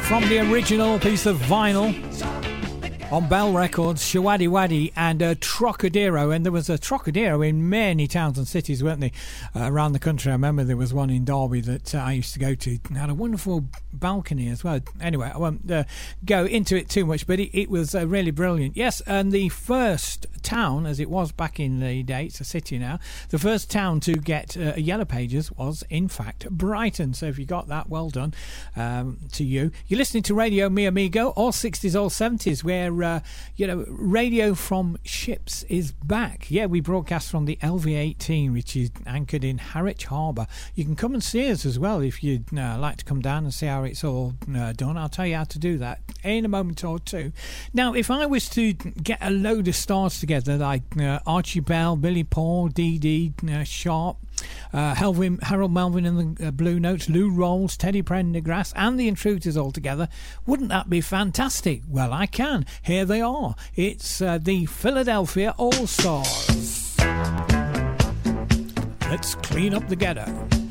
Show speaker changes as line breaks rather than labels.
from the original piece of vinyl on Bell Records, Shawaddy Waddy and Trocadero. And there was a Trocadero in many towns and cities, weren't they, around the country. I remember there was one in Derby that I used to go to. It had a wonderful balcony as well. Anyway, I won't go into it too much, but it was really brilliant. Yes, and the first town, as it was back in the day, it's a city now, the first town to get Yellow Pages was, in fact, Brighton. So if you got that, well done to you. You're listening to Radio Mi Amigo, all 60s, all 70s, where radio from ships is back. Yeah, we broadcast from the LV-18, which is anchored in Harwich Harbour. You can come and see us as well if you'd like to come down and see how it's all done. I'll tell you how to do that in a moment or two. Now, if I was to get a load of stars together like Archie Bell, Billy Paul, Dee Dee, Sharp, Harold Melvin and the Blue Notes, Lou Rawls, Teddy Prendergrass and the Intruders all together, wouldn't that be fantastic? Well, I can. Here they are. It's the Philadelphia All-Stars. Let's clean up the ghetto.